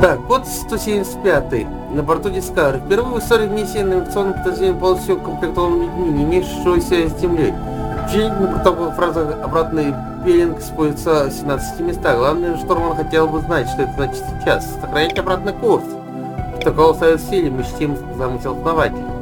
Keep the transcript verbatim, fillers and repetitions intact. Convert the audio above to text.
Так, код сто семьдесят пять. На борту Дискавери. Впервые в истории миссии навигационным подразделением полностью укомплектованным людьми, не имеющими связи с Землей. Учредительная протокол фраза «обратный пелинг» используется в семнадцати местах. Главное, штурман хотел бы знать, что это значит сейчас. Сохранять обратный курс. Протокол ставит в силе, мы чтим замысел основателя.